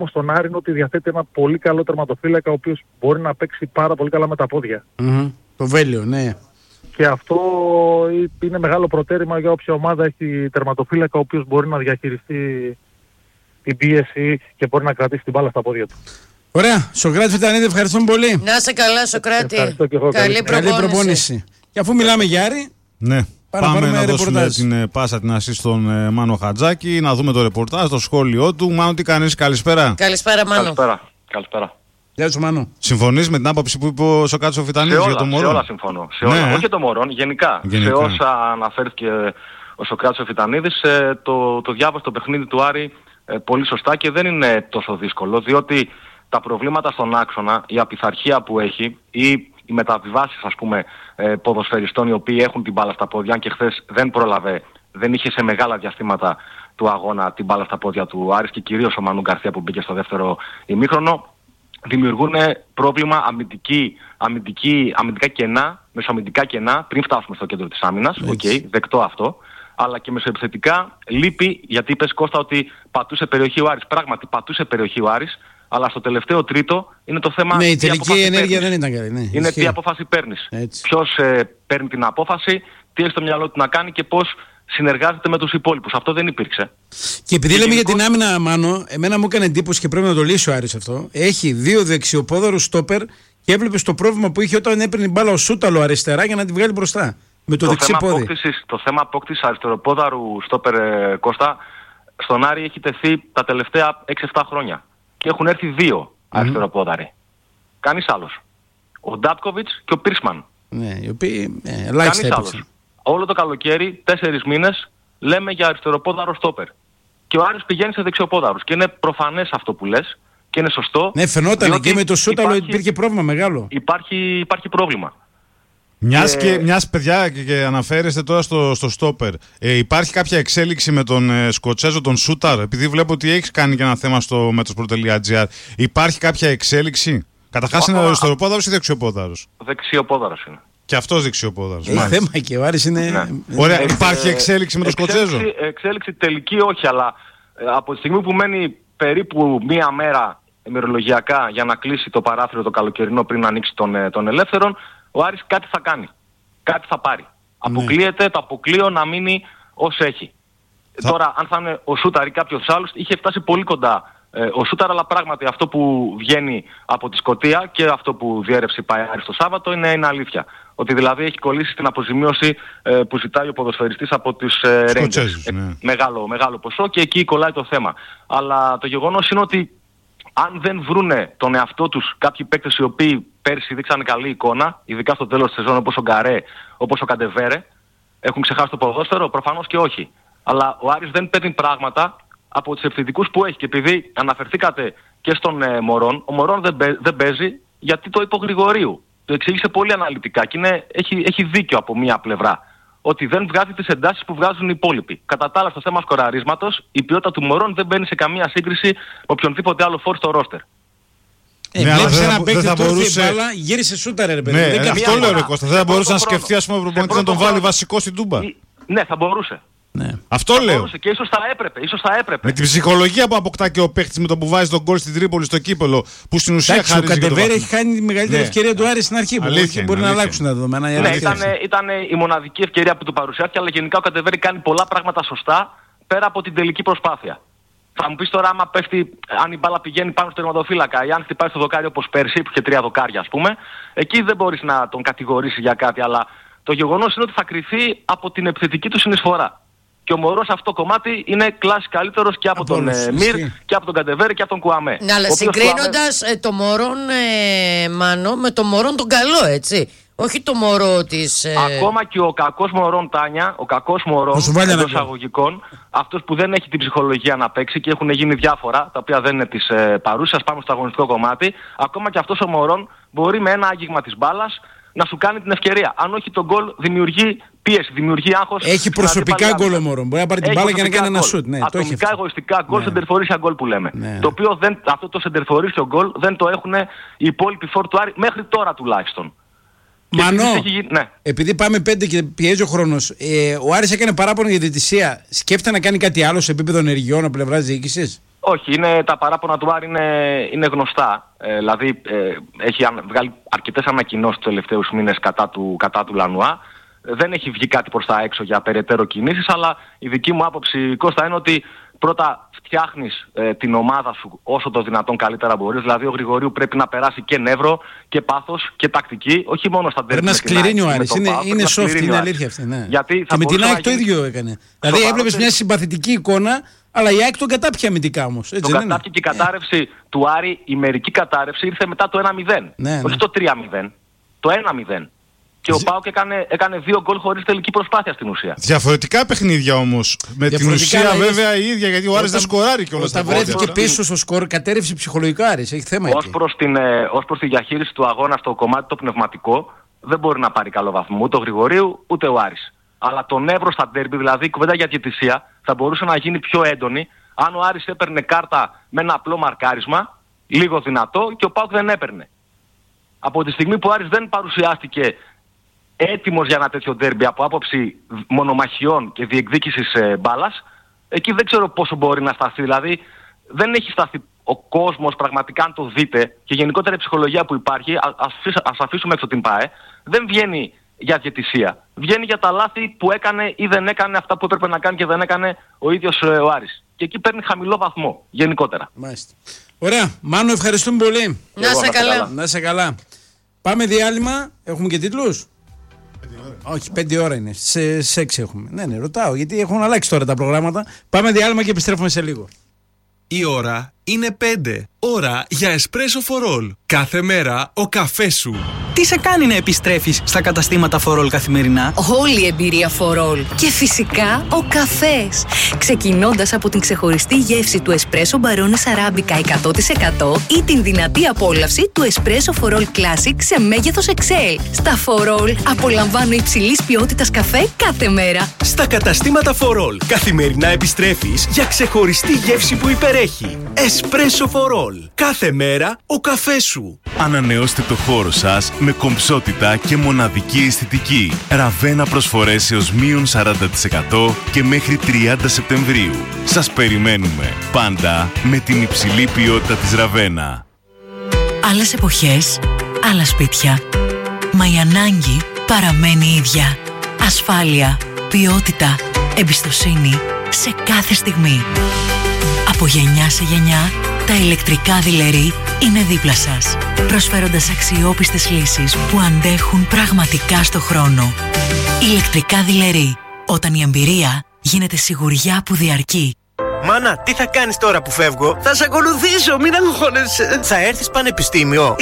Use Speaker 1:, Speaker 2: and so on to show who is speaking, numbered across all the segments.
Speaker 1: στον Άρη είναι ότι διαθέτει ένα πολύ καλό τερματοφύλακα, ο οποίος μπορεί να παίξει πάρα πολύ καλά με τα πόδια.
Speaker 2: Το Βέλιο, ναι.
Speaker 1: Και αυτό είναι μεγάλο προτέρημα για όποια ομάδα έχει τερματοφύλακα, ο οποίος μπορεί να διαχειριστεί την πίεση και μπορεί να κρατήσει την μπάλα στα πόδια του.
Speaker 2: Ωραία. Σοκράτη Φετανίδη, ευχαριστούμε πολύ.
Speaker 3: Να είσαι καλά, Σοκράτη.
Speaker 2: Καλή προπόνηση. Και αφού μιλάμε για Άρη,
Speaker 4: ναι. Πάμε να δώσουμε την πάσα την ασή στον Μάνο Χατζάκη, να δούμε το ρεπορτάζ, το σχόλιο του. Μάνο, τι κάνεις, καλησπέρα.
Speaker 3: Καλησπέρα, Μάνο.
Speaker 5: Καλησπέρα.
Speaker 2: Γεια σου, Μάνο.
Speaker 4: Συμφωνείς με την άποψη που είπε ο Σοκράτης ο Φιτανίδης για το Μωρόν?
Speaker 5: Σε όλα συμφωνώ. Σε όλα. Όχι το Μωρόν, γενικά. Σε όσα αναφέρθηκε ο Σοκράτης ο Φιτανίδης, το διάβασε το παιχνίδι του Άρη πολύ σωστά και δεν είναι τόσο δύσκολο, διότι τα προβλήματα στον άξονα, η απειθαρχία που έχει ή οι μεταβιβάσεις, ας πούμε, ποδοσφαιριστών οι οποίοι έχουν την μπάλα στα πόδια, και χθες δεν είχε σε μεγάλα διαστήματα του αγώνα την μπάλα στα πόδια του Άρης, και κυρίως ο Μανού Γκαρσία που μπήκε στο δεύτερο ημίχρονο, δημιουργούν πρόβλημα αμυντικά κενά, μεσοαμυντικά κενά πριν φτάσουμε στο κέντρο της άμυνας. Δεκτό αυτό. Αλλά και μεσοεπιθετικά λείπει, γιατί είπες, Κώστα, ότι πατούσε περιοχή ο Άρης. Πράγματι πατούσε περιοχή ο Άρης, αλλά στο τελευταίο τρίτο είναι το θέμα.
Speaker 2: Ναι, η τελική ενέργεια δεν ήταν καλή. Ναι,
Speaker 5: είναι τι απόφαση παίρνεις. Ποιος παίρνει την απόφαση, τι έχει στο μυαλό του να κάνει και πώς συνεργάζεται με τους υπόλοιπους. Αυτό δεν υπήρξε.
Speaker 2: Και επειδή λέμε για την άμυνα, Μάνο, εμένα μου έκανε εντύπωση και πρέπει να το λύσει ο Άρης αυτό. Έχει δύο δεξιοπόδαρους στόπερ και έβλεπες το πρόβλημα που είχε όταν έπαιρνε μπάλα ο Σούταλο αριστερά για να τη βγάλει μπροστά. Με το δεξί πόδι.
Speaker 5: Το θέμα απόκτησης αριστεροπόδαρου στόπερ, Κώστα, στον Άρη έχει τεθεί τα τελευταία 6-7 χρόνια. Και έχουν έρθει δύο αριστεροπόδαροι. Κανείς άλλος. Ο Ντάτκοβιτς και ο Πίρσμαν.
Speaker 2: Ναι, οι οποίοι ελάχιστα έπαιξαν.
Speaker 5: Όλο το καλοκαίρι, 4 μήνες, λέμε για αριστεροπόδαρο στόπερ. Και ο Άρης πηγαίνει σε δεξιοπόδαρους. Και είναι προφανές αυτό που λες και είναι σωστό.
Speaker 2: Ναι, φαινόταν και με το Σούταλο υπήρχε πρόβλημα μεγάλο.
Speaker 5: Υπάρχει πρόβλημα.
Speaker 4: Μιας παιδιά και αναφέρεστε τώρα στο στόπερ. Υπάρχει κάποια εξέλιξη με τον Σκοτσέζο, τον Σούταρ? Επειδή βλέπω ότι έχεις κάνει και ένα θέμα στο Metros.gr. Υπάρχει κάποια εξέλιξη? Καταρχάς είναι αριστεροπόδαρος ή δεξιοπόδαρος?
Speaker 5: Δεξιοπόδαρος είναι.
Speaker 4: Και αυτός δεξιοπόδαρος.
Speaker 2: Έχει θέμα και ο Άρης είναι...
Speaker 4: Ναι. Ωραία, υπάρχει εξέλιξη με τον Σκοτσέζο?
Speaker 5: Εξέλιξη τελική όχι, αλλά από τη στιγμή που μένει περίπου μία μέρα ημερολογιακά για να κλείσει το παράθυρο το καλοκαιρινό πριν ανοίξει τον ελεύθερον, ο Άρης κάτι θα κάνει. Κάτι θα πάρει. Αποκλείεται το αποκλείο να μείνει ως έχει. Τώρα, αν θα είναι ο Σούταρ ή κάποιος άλλος, είχε φτάσει πολύ κοντά ο Σούταρ, αλλά πράγματι αυτό που βγαίνει από τη Σκωτία και αυτό που διέρευσε πάει Άρης το Σάββατο είναι αλήθεια. Ότι δηλαδή έχει κολλήσει την αποζημίωση που ζητάει ο ποδοσφαιριστής από τους Rangers. Μεγάλο ποσό, και εκεί κολλάει το θέμα. Αλλά το γεγονός είναι ότι αν δεν βρούνε τον εαυτό τους κάποιοι παίκτες οι οποίοι πέρσι δείξανε καλή εικόνα, ειδικά στο τέλος της σεζόν, όπως ο Γκαρέ, όπως ο Καντεβέρε, έχουν ξεχάσει το ποδόσφαιρο? Προφανώς και όχι. Αλλά ο Άρης δεν παίρνει πράγματα από τους επιθετικούς που έχει. Και επειδή αναφερθήκατε και στον Μωρόν, ο Μωρόν δεν παίζει γιατί το είπε ο Γρηγορίου. Το εξήγησε πολύ αναλυτικά και έχει δίκιο από μία πλευρά. Ότι δεν βγάζει τις εντάσεις που βγάζουν οι υπόλοιποι. Κατά τα άλλα, στο θέμα σκοραρίσματος, η ποιότητα του Μωρόν δεν μπαίνει σε καμία σύγκριση με οποιονδήποτε άλλο φόρ στο ρόστερ.
Speaker 2: Βλέπεις ένα παίκτη που ήρθε η μπάλα, γύρισε σούταρε ρε παιδί.
Speaker 4: Ναι, αυτό λέω ρε Κώστα. Δεν θα μπορούσε να σκεφτεί, ας πούμε, ο προπονητής να τον βάλει βασικό στην Τούμπα?
Speaker 5: Ναι, θα μπορούσε.
Speaker 2: Ναι.
Speaker 4: Αυτό λέω.
Speaker 5: Και ίσως θα έπρεπε.
Speaker 4: Με την ψυχολογία που αποκτά και ο παίκτης με το που βάζει τον γκολ στην Τρίπολη στο κύπελο, που στην ουσία χαρίζει.
Speaker 2: Ο Καντεβέρε έχει κάνει τη μεγαλύτερη ευκαιρία του Άρη στην αρχή. Μπορεί να αλλάξουν τα δεδομένα.
Speaker 5: Ναι, ήταν η μοναδική ευκαιρία που του παρουσιάστηκε, αλλά γενικά ο Καντεβέρε κάνει πολλά πράγματα σωστά πέρα από την τελική προσπάθεια. Θα μου πεις τώρα, άμα πέφτει, αν η μπάλα πηγαίνει πάνω στο τερματοφύλακα ή αν χτυπάει στο δοκάρι όπως πέρσι, που είχε 3 δοκάρια ας πούμε, εκεί δεν μπορείς να τον κατηγορήσεις για κάτι, αλλά το γεγονός είναι ότι θα κριθεί από την επιθετική του συνεισφορά. Και ο Μωρός σε αυτό το κομμάτι είναι κλάση καλύτερος και από τον Μυρ και από τον Καντεβέρε και από τον Κουαμέ.
Speaker 3: Ναι, αλλά συγκρίνοντας το Μωρόν, Μάνο, με το Μωρόν τον καλό, έτσι. Όχι το Μωρό της...
Speaker 5: Ακόμα και ο κακός Μωρόν, Τάνια, ο κακός Μωρόν εντός εισαγωγικών, αυτός που δεν έχει την ψυχολογία να παίξει και έχουν γίνει διάφορα, τα οποία δεν είναι της παρούσας, πάμε στο αγωνιστικό κομμάτι, ακόμα και αυτός ο Μωρόν μπορεί με ένα άγγιγμα της μπάλας να σου κάνει την ευκαιρία. Αν όχι τον γκολ δημιουργεί πίεση, δημιουργεί άγχος.
Speaker 2: Έχει προσωπικά γκολ ο Μωρόν. Μπορεί να πάρει την μπάλα και να κάνει ένα σουτ. Ναι,
Speaker 5: ατομικά εγωιστικά γκολ, σεντερφορίσια γκολ που λέμε. Ναι. Το οποίο αυτό το σεντερφορίσιο γκολ δεν το έχουν οι υπόλοιποι φόρ του Άρη μέχρι τώρα τουλάχιστον.
Speaker 2: Μανώ, επειδή πάμε 5 και πιέζει ο χρόνος, ο Άρης έκανε παράπονο για διαιτησία. Σκέφτεται να κάνει κάτι άλλο σε επίπεδο ενεργειών από πλευράς διοίκησης?
Speaker 5: Όχι, τα παράπονα του Άρη είναι γνωστά. Δηλαδή έχει βγάλει αρκετές ανακοινώσεις τους τελευταίους μήνες κατά του Λανουά. Δεν έχει βγει κάτι προς τα έξω για περαιτέρω κινήσεις, αλλά η δική μου άποψη, Κώστα, είναι ότι πρώτα φτιάχνεις την ομάδα σου όσο το δυνατόν καλύτερα μπορείς. Δηλαδή ο Γρηγορίου πρέπει να περάσει και νεύρο και πάθος και τακτική, όχι μόνο στα ντέρμπι.
Speaker 2: Πρέπει να σκληρύνει ο Άρης. Είναι soft, είναι αλήθεια αυτή. Ναι.
Speaker 5: Γιατί
Speaker 2: και με την ΑΕΚ το ίδιο έκανε. Δηλαδή έβλεπες μια συμπαθητική εικόνα, αλλά η ΑΕΚ τον κατάπιε αμυντικά όμως.
Speaker 5: Τον κατάπιε και η κατάρρευση του Άρη, η μερική κατάρρευση ήρθε μετά το 1-0.
Speaker 2: Ναι,
Speaker 5: όχι το 3-0, το 1-0. Και ο ΠΑΟΚ έκανε 2 γκολ χωρίς τελική προσπάθεια στην ουσία.
Speaker 4: Διαφορετικά παιχνίδια όμως. Με την ουσία βέβαια η ίδια, γιατί ο Άρης δεν σκοράρει κιόλας.
Speaker 2: Όταν βρέθηκε πίσω στο σκορ, κατέρευσε ψυχολογικά Άρης. Έχει θέμα εκεί.
Speaker 5: Ως προς τη διαχείριση του αγώνα στο κομμάτι το πνευματικό, δεν μπορεί να πάρει καλό βαθμό ούτε ο Γρηγορίου ούτε ο Άρης. Αλλά το νεύρο στα ντέρμπι, δηλαδή η κουβέντα για διαιτησία, θα μπορούσε να γίνει πιο έντονη αν ο Άρης έπαιρνε κάρτα με ένα απλό μαρκάρισμα, λίγο δυνατό, και ο ΠΑΟΚ δεν έπαιρνε. Από τη στιγμή που ο Άρης δεν παρουσιάστηκε έτοιμος για ένα τέτοιο ντέρμπι από άποψη μονομαχιών και διεκδίκησης μπάλας, εκεί δεν ξέρω πόσο μπορεί να σταθεί. Δηλαδή δεν έχει σταθεί ο κόσμος πραγματικά, αν το δείτε, και γενικότερα η ψυχολογία που υπάρχει, ας αφήσουμε έξω την ΠΑΕ, δεν βγαίνει για διαιτησία. Βγαίνει για τα λάθη που έκανε ή δεν έκανε, αυτά που έπρεπε να κάνει και δεν έκανε ο ίδιος ο Άρης. Και εκεί παίρνει χαμηλό βαθμό γενικότερα.
Speaker 2: Μάλιστα. Ωραία. Μάνο, ευχαριστούμε πολύ.
Speaker 3: Να σε καλά.
Speaker 2: Πάμε διάλειμμα. Έχουμε και τίτλους. Όχι, 5 ώρα είναι. Σε 6 έχουμε. Ναι, ρωτάω γιατί έχουν αλλάξει τώρα τα προγράμματα. Πάμε διάλειμμα και επιστρέφουμε σε λίγο.
Speaker 6: Η ώρα είναι 5. Ώρα για Espresso for All. Κάθε μέρα ο καφές σου.
Speaker 7: Τι σε κάνει να επιστρέφεις στα καταστήματα For All καθημερινά?
Speaker 8: Όλη η εμπειρία For All. Και φυσικά ο καφές. Ξεκινώντας από την ξεχωριστή γεύση του Espresso Barones Arabica 100% ή την δυνατή απόλαυση του Espresso For All Classic σε μέγεθος Excel. Στα For All απολαμβάνω υψηλής ποιότητας καφέ κάθε μέρα.
Speaker 6: Στα καταστήματα For All καθημερινά επιστρέφεις για ξεχωριστή γεύση που υπερέχει. Espresso For All. Κάθε μέρα ο καφές σου.
Speaker 9: Ανανεώστε το χώρο σας με κομψότητα και μοναδική αισθητική. Ραβένα προσφορές έως μείον 40% και μέχρι 30 Σεπτεμβρίου. Σας περιμένουμε πάντα με την υψηλή ποιότητα της Ραβένα.
Speaker 8: Άλλες εποχές, άλλα σπίτια. Μα η ανάγκη παραμένει ίδια. Ασφάλεια, ποιότητα, εμπιστοσύνη σε κάθε στιγμή. Από γενιά σε γενιά, τα ηλεκτρικά δειλερί είναι δίπλα σας, προσφέροντας αξιόπιστες λύσεις που αντέχουν πραγματικά στο χρόνο. Ηλεκτρικά δειλερί, όταν η εμπειρία γίνεται σιγουριά που διαρκεί.
Speaker 10: Μάνα, τι θα κάνεις τώρα που φεύγω? Θα σε ακολουθήσω, μην αγχώνεσαι. Θα έρθεις πανεπιστήμιο?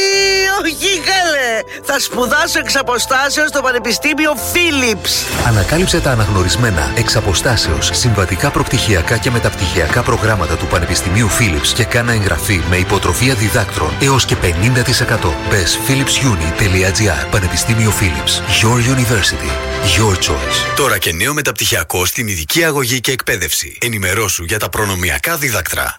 Speaker 10: Όχι καλέ, θα σπουδάσω εξ αποστάσεως στο Πανεπιστήμιο Philips.
Speaker 11: Ανακάλυψε τα αναγνωρισμένα εξ αποστάσεως συμβατικά προπτυχιακά και μεταπτυχιακά προγράμματα του Πανεπιστημίου Philips και κάνα εγγραφή με υποτροφία διδάκτρων έως και 50%. Μπες philipsuni.gr. Πανεπιστήμιο Philips. Your University. Your choice.
Speaker 12: Τώρα και νέο μεταπτυχιακό στην ειδική αγωγή και εκπαίδευση. Ενημερώσου για τα προνομιακά δίδακτρα.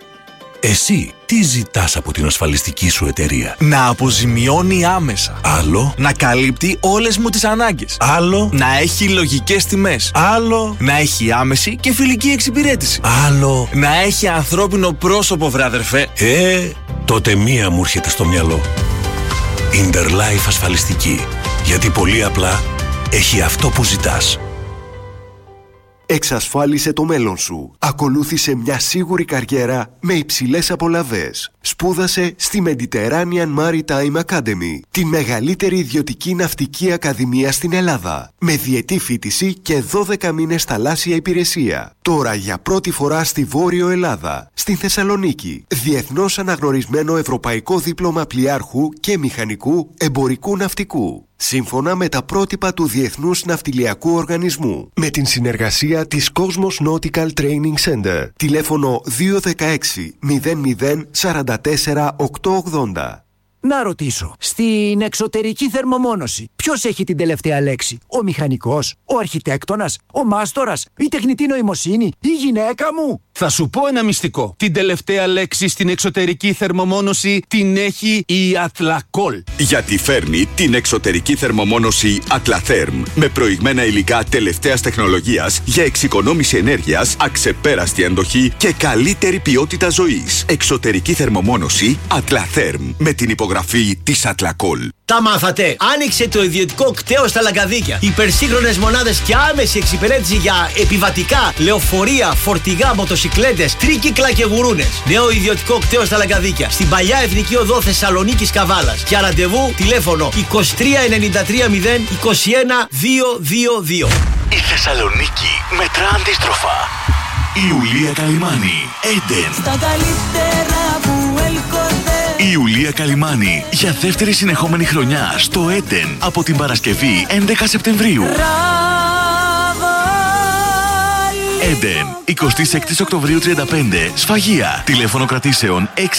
Speaker 13: Εσύ τι ζητάς από την ασφαλιστική σου εταιρεία?
Speaker 6: Να αποζημιώνει άμεσα.
Speaker 13: Άλλο.
Speaker 6: Να καλύπτει όλες μου τις ανάγκες.
Speaker 13: Άλλο.
Speaker 6: Να έχει λογικές τιμές.
Speaker 13: Άλλο.
Speaker 6: Να έχει άμεση και φιλική εξυπηρέτηση.
Speaker 13: Άλλο.
Speaker 6: Να έχει ανθρώπινο πρόσωπο, βράδερφε.
Speaker 13: Τότε μία μου έρχεται στο μυαλό. Interlife ασφαλιστική. Γιατί πολύ απλά έχει αυτό που ζητάς.
Speaker 14: Εξασφάλισε το μέλλον σου. Ακολούθησε μια σίγουρη καριέρα με υψηλές απολαβές. Σπούδασε στη Mediterranean Maritime Academy, τη μεγαλύτερη ιδιωτική ναυτική ακαδημία στην Ελλάδα, με διετή φοιτηση και 12 μήνες θαλάσσια υπηρεσία. Τώρα για πρώτη φορά στη Βόρειο Ελλάδα, στην Θεσσαλονίκη, διεθνώς αναγνωρισμένο ευρωπαϊκό δίπλωμα πλοιάρχου και μηχανικού εμπορικού ναυτικού. Σύμφωνα με τα πρότυπα του Διεθνούς Ναυτιλιακού Οργανισμού. Με την συνεργασία της Cosmos Nautical Training Center. Τηλέφωνο 216 00 44 880.
Speaker 15: Να ρωτήσω, στην εξωτερική θερμομόνωση ποιος έχει την τελευταία λέξη? Ο μηχανικός, ο αρχιτέκτονας, ο μάστορας, η τεχνητή νοημοσύνη, η γυναίκα μου?
Speaker 16: Θα σου πω ένα μυστικό. Την τελευταία λέξη στην εξωτερική θερμομόνωση την έχει η Ατλακόλ.
Speaker 17: Γιατί φέρνει την εξωτερική θερμομόνωση Atlatherm με προηγμένα υλικά τελευταίας τεχνολογίας για εξοικονόμηση ενέργειας, αξεπέραστη αντοχή και καλύτερη ποιότητα ζωής. Εξωτερική θερμομόνωση Atlatherm με την υπογραφή της Ατλακόλ.
Speaker 18: Τα μάθατε! Άνοιξε το ιδιωτικό κτέο στα Λαγκαδίκια. Υπερσύγχρονες μονάδες και άμεση εξυπηρέτηση για επιβατικά, λεωφορεία, φορτηγά, μοτοσικλέτες, τρίκυκλα και γουρούνες. Νέο ιδιωτικό κτέο στα Λαγκαδίκια. Στην παλιά Εθνική Οδό Θεσσαλονίκης Καβάλας. Για ραντεβού τηλέφωνο 23 93 0 21 222.
Speaker 9: Η Θεσσαλονίκη μετρά αντίστροφα. Ιουλία Καλυμάνη, Έντεν.
Speaker 19: Στα καλύτερα που έλκονται.
Speaker 9: Η Ιουλία Καλυμάνη για δεύτερη συνεχόμενη χρονιά στο Έντεν από την Παρασκευή 11 Σεπτεμβρίου. Έντεν, 26 Οκτωβρίου 35, Σφαγεία. Τηλέφωνο κρατήσεων 693 263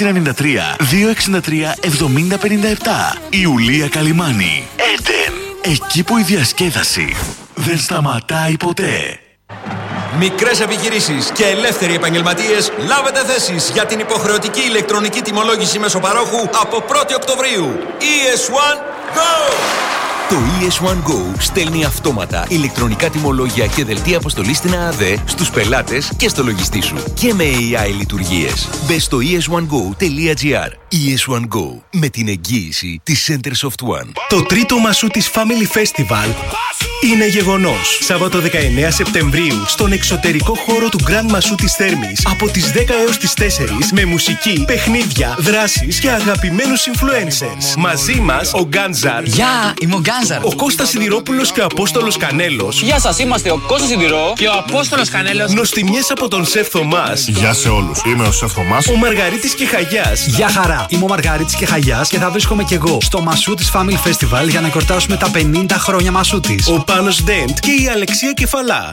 Speaker 9: 7057. Ιουλία Καλυμάνη, Έντεν. Εκεί που η διασκέδαση δεν σταματάει ποτέ.
Speaker 20: Μικρές επιχειρήσεις και ελεύθεροι επαγγελματίες, λάβετε θέσεις για την υποχρεωτική ηλεκτρονική τιμολόγηση μέσω-παρόχου από 1η Οκτωβρίου. ES1 Go!
Speaker 21: Το ES1 Go στέλνει αυτόματα ηλεκτρονικά τιμολόγια και δελτία αποστολής στην ΑΑΔ στους πελάτες και στο λογιστή σου. Και με AI λειτουργίες. Μπες στο es1go.gr. ES1 Go. Με την εγγύηση της Centersoft One.
Speaker 6: Το τρίτο μασού της Family Festival είναι γεγονός. Σάββατο 19 Σεπτεμβρίου στον εξωτερικό χώρο του Grand Μασού της Θέρμης από τις 10 έως τις 4 με μουσική, παιχνίδια, δράσεις και αγαπημένους influencers. Μαζί μας ο Γκάντζαρ.
Speaker 22: Γεια, είμαι ο Γκάντζαρ.
Speaker 6: Ο Κώστας Σιδηρόπουλος και ο Απόστολος Κανέλος.
Speaker 22: Γεια σας, είμαστε ο Κώστας Σιδηρό και ο Απόστολος Κανέλος.
Speaker 6: Νοστιμιές από τον Σεφ Θωμάς.
Speaker 23: Γεια σε όλους, είμαι ο Σεφ Θωμάς.
Speaker 6: Ο Μαργαρίτης και Χαγιάς.
Speaker 24: Γεια χαρά, είμαι ο Μαργαρίτης και Χαγιάς και θα βρίσκομαι κι εγώ στο Μασού της Family Festival για να εορτάσουμε τα 50 χρόνια Μασού της.
Speaker 6: Ο Πάνος Ντέντ και η Αλεξία Κεφαλά.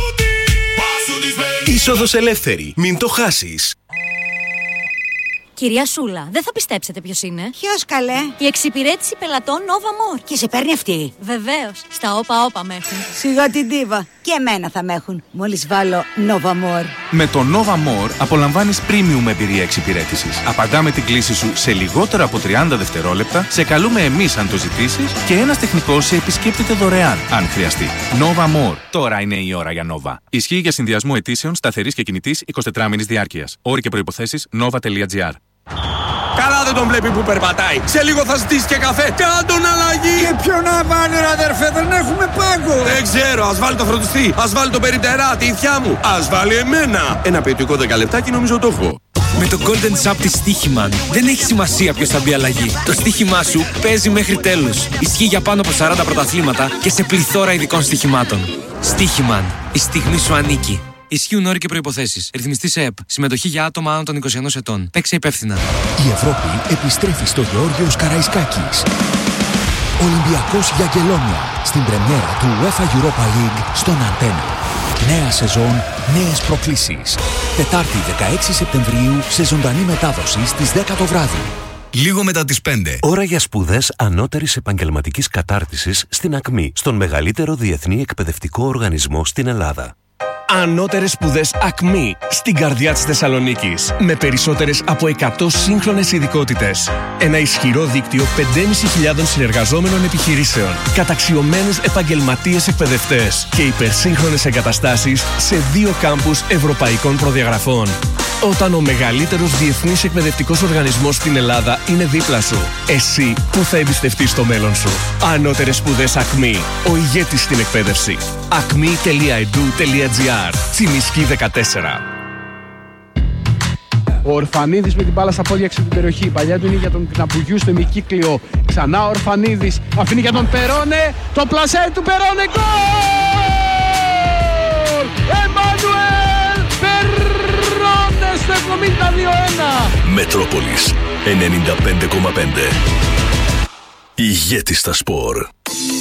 Speaker 6: Είσοδος ελεύθερη, μην το χάσεις.
Speaker 25: Κυρία Σούλα, δεν θα πιστέψετε ποιος είναι.
Speaker 26: Ποιος καλέ?
Speaker 25: Η εξυπηρέτηση πελατών Nova More.
Speaker 26: Και σε παίρνει αυτή?
Speaker 25: Βεβαίως, στα όπα με έχουν.
Speaker 26: Σιγά την τίβα. Και εμένα θα με έχουν. Μόλις βάλω Nova More.
Speaker 27: Με το Nova More απολαμβάνεις premium εμπειρία εξυπηρέτησης. Απαντάμε την κλήση σου σε λιγότερο από 30 δευτερόλεπτα, σε καλούμε εμείς αν το ζητήσεις και ένας τεχνικός σε επισκέπτεται δωρεάν, αν χρειαστεί. Nova More. Τώρα είναι η ώρα για Nova. Ισχύει για συνδυασμό αιτήσεων σταθερής και κινητής 24μηνης διάρκειας. Όροι και προϋποθέσεις nova.gr.
Speaker 20: Καλά δεν τον βλέπει που περπατάει. Σε λίγο θα ζητήσει και καφέ. Κάντον αλλαγή.
Speaker 28: Και ποιο να βάλει ρε αδερφέ, δεν έχουμε πάγκο.
Speaker 20: Δεν ξέρω, ας βάλει το φροντιστή. Ας βάλει το περιπτερά, τη ηθιά μου. Ας βάλει εμένα. Ένα ποιοτικό 10 λεπτάκι νομίζω το έχω.
Speaker 29: Με το Golden Shop της Στίχημαν δεν έχει σημασία ποιος θα μπει αλλαγή. Το στοίχημά σου παίζει μέχρι τέλους. Ισχύει για πάνω από 40 πρωταθλήματα και σε πληθώρα ειδικών στοιχημάτων. Στίχημαν. Η στιγμή σου ανήκει. Ισχύουν όροι και προϋποθέσεις. Ρυθμιστής ΕΕΠ. Συμμετοχή για άτομα άνω των 21 ετών. Παίξε υπεύθυνα.
Speaker 30: Η Ευρώπη επιστρέφει στο Γεώργιος Καραϊσκάκης. Ολυμπιακός για Αγγελόνια. Στην πρεμιέρα του UEFA Europa League στον Αντένα. Νέα σεζόν, νέες προκλήσεις. Τετάρτη 16 Σεπτεμβρίου σε ζωντανή μετάδοση στις 10 το βράδυ.
Speaker 12: Λίγο μετά τις 5.
Speaker 11: Ώρα για σπουδές ανώτερης επαγγελματικής κατάρτισης στην ΑΚΜΗ, στον μεγαλύτερο διεθνή εκπαιδευτικό οργανισμό στην Ελλάδα.
Speaker 6: Ανώτερες σπουδές ΑΚΜΗ στην καρδιά της Θεσσαλονίκης. Με περισσότερες από 100 σύγχρονες ειδικότητες. Ένα ισχυρό δίκτυο 5.500 συνεργαζόμενων επιχειρήσεων. Καταξιωμένους επαγγελματίες εκπαιδευτές. Και υπερσύγχρονες εγκαταστάσεις σε 2 κάμπους ευρωπαϊκών προδιαγραφών. Όταν ο μεγαλύτερος διεθνής εκπαιδευτικός οργανισμός στην Ελλάδα είναι δίπλα σου, εσύ που θα εμπιστευτείς το μέλλον σου. Ανώτερες σπουδές ΑΚΜΗ. Ο ηγέτης στην εκπαίδευση. acme.edu.gr. Τσιμισκή 14.
Speaker 31: Ο Ορφανίδης με την μπάλα στα πόδια έξω την περιοχή. Η παλιά του είναι για τον Κναπουγιού στο ημικύκλιο. Ξανά ο Ορφανίδης αφήνει για τον Περόνε. Το πλασέ του Περόνε. Γκολ! Εμμανουέλ Περόνε στο 72-1.
Speaker 12: Μετρόπολης 95,5. Ηγέτη στα σπορ.